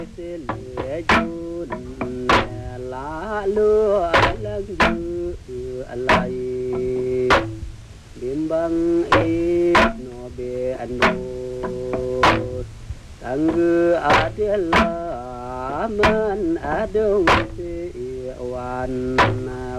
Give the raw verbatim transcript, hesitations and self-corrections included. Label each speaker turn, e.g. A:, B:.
A: lá lưa lăng dư alai bimbang e no be anu tanggu adela man adu se wan